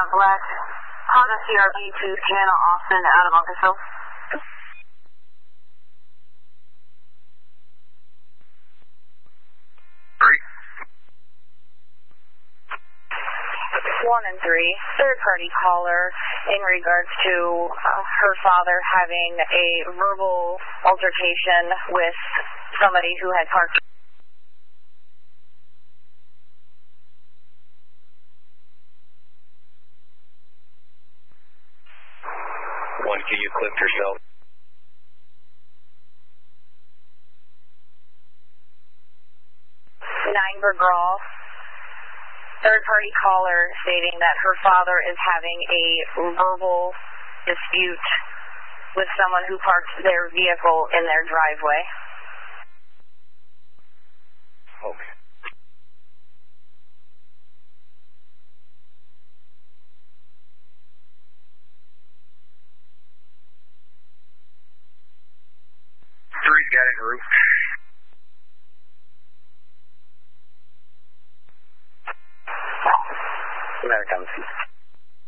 Black, Honda CRV to Hannah Austin out of Uncasville. 1 and 3, third-party caller in regards to her father having a verbal altercation with somebody who had parked. 1, can you clip yourself? 9 Bergraw. Third-party caller stating that her father is having a verbal dispute with someone who parked their vehicle in their driveway. Okay. Three's got it, roof. There it comes.